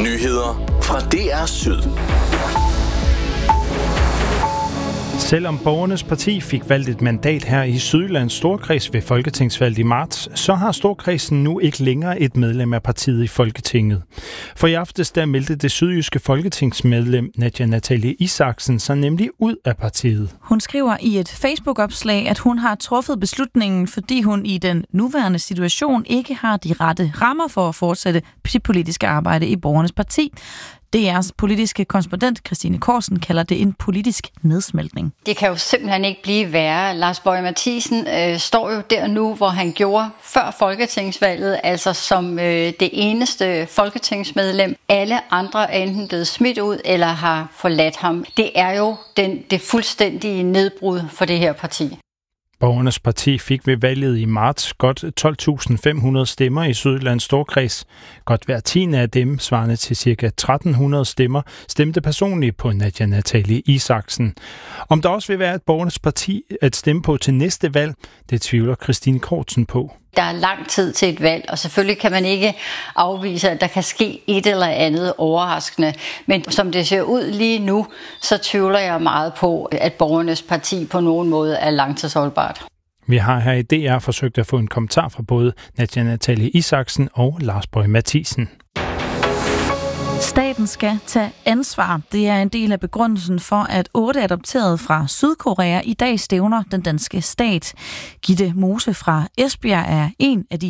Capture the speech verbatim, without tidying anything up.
Nyheder fra D R Syd. Selvom Borgernes Parti fik valgt et mandat her i Sydjyllands Storkreds ved folketingsvalget i marts, så har Storkredsen nu ikke længere et medlem af partiet i Folketinget. For i aftes der meldte det sydjyske folketingsmedlem Nadja Natalie Isaksen sig nemlig ud af partiet. Hun skriver i et Facebook-opslag, at hun har truffet beslutningen, fordi hun i den nuværende situation ikke har de rette rammer for at fortsætte sit politiske arbejde i Borgernes Parti. D R's politiske korrespondent Christine Korsen kalder det en politisk nedsmeltning. Det kan jo simpelthen ikke blive værre. Lars Boje Mathiesen øh, står jo der nu, hvor han gjorde før folketingsvalget, altså som øh, det eneste folketingsmedlem. Alle andre er enten blevet smidt ud eller har forladt ham. Det er jo den, det fuldstændige nedbrud for det her parti. Borgernes Parti fik ved valget i marts godt tolv tusind fem hundrede stemmer i Sydjyllands Storkreds. Godt hver tiende af dem, svarende til ca. tretten hundrede stemmer, stemte personligt på Nadja Natalie Isaksen. Om der også vil være et Borgernes Parti at stemme på til næste valg, det tvivler Christine Korsen på. Der er lang tid til et valg, og selvfølgelig kan man ikke afvise, at der kan ske et eller andet overraskende. Men som det ser ud lige nu, så tvivler jeg meget på, at Borgernes Parti på nogen måde er langtidsholdbart. Vi har her i D R forsøgt at få en kommentar fra både Nadja Natalie Isaksen og Lars Boje Mathiesen. Staten skal tage ansvar. Det er en del af begrundelsen for, at otte adopterede fra Sydkorea i dag stævner den danske stat. Gitte Mose fra Esbjerg er en af de